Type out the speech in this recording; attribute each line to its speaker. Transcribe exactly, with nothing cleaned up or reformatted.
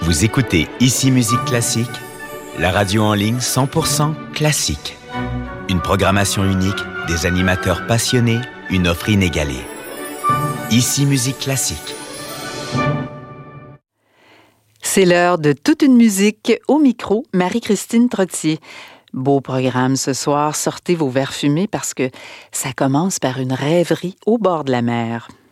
Speaker 1: Vous écoutez Ici Musique Classique, la radio en ligne cent pour cent classique. Une programmation unique, des animateurs passionnés, une offre inégalée. Ici Musique Classique.
Speaker 2: C'est l'heure de toute une musique. Au micro, Marie-Christine Trottier. Beau programme ce soir, sortez vos verres fumés parce que ça commence par une rêverie au bord de la mer.